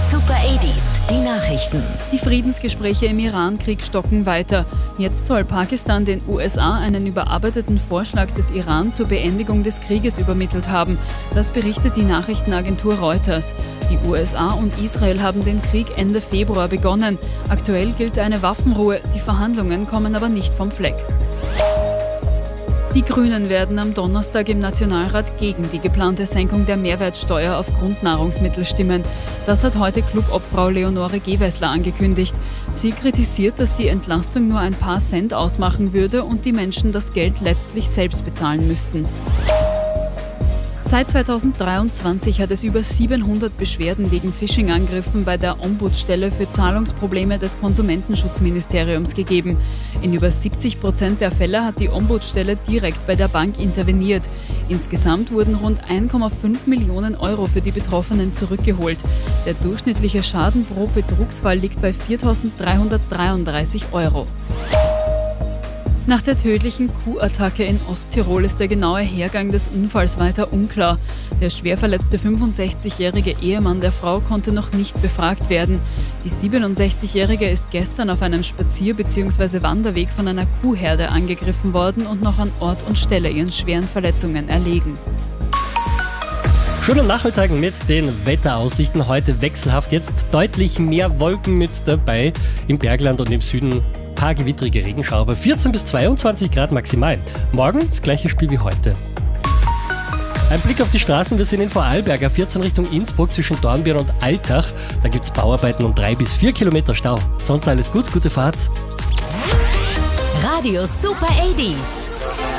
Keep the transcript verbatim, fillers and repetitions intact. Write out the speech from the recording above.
Super achtziger, die Nachrichten. Die Friedensgespräche im Iran-Krieg stocken weiter. Jetzt soll Pakistan den U S A einen überarbeiteten Vorschlag des Iran zur Beendigung des Krieges übermittelt haben. Das berichtet die Nachrichtenagentur Reuters. Die U S A und Israel haben den Krieg Ende Februar begonnen. Aktuell gilt eine Waffenruhe, die Verhandlungen kommen aber nicht vom Fleck. Die Grünen werden am Donnerstag im Nationalrat gegen die geplante Senkung der Mehrwertsteuer auf Grundnahrungsmittel stimmen. Das hat heute Clubobfrau Leonore Gewessler angekündigt. Sie kritisiert, dass die Entlastung nur ein paar Cent ausmachen würde und die Menschen das Geld letztlich selbst bezahlen müssten. Seit zweitausenddreiundzwanzig hat es über siebenhundert Beschwerden wegen Phishing-Angriffen bei der Ombudsstelle für Zahlungsprobleme des Konsumentenschutzministeriums gegeben. In über siebzig Prozent der Fälle hat die Ombudsstelle direkt bei der Bank interveniert. Insgesamt wurden rund eins Komma fünf Millionen Euro für die Betroffenen zurückgeholt. Der durchschnittliche Schaden pro Betrugsfall liegt bei viertausenddreihundertdreiunddreißig Euro. Nach der tödlichen Kuhattacke in Osttirol ist der genaue Hergang des Unfalls weiter unklar. Der schwer verletzte fünfundsechzigjährige Ehemann der Frau konnte noch nicht befragt werden. Die siebenundsechzigjährige ist gestern auf einem Spazier- bzw. Wanderweg von einer Kuhherde angegriffen worden und noch an Ort und Stelle ihren schweren Verletzungen erlegen. Schönen Nachmittag mit den Wetteraussichten. Heute wechselhaft, jetzt deutlich mehr Wolken mit dabei. Im Bergland und im Süden ein paar gewittrige Regenschauer. vierzehn bis zweiundzwanzig Grad maximal. Morgen das gleiche Spiel wie heute. Ein Blick auf die Straßen. Wir sind in Vorarlberg, A vierzehn Richtung Innsbruck zwischen Dornbirn und Altach. Da gibt es Bauarbeiten um drei bis vier Kilometer Stau. Sonst alles gut, gute Fahrt. Radio Super achtziger.